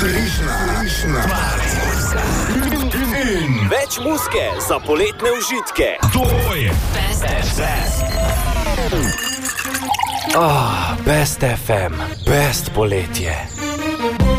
Frižna. In več muzike za poletne užitke. To je Best FM. Best FM, best poletje.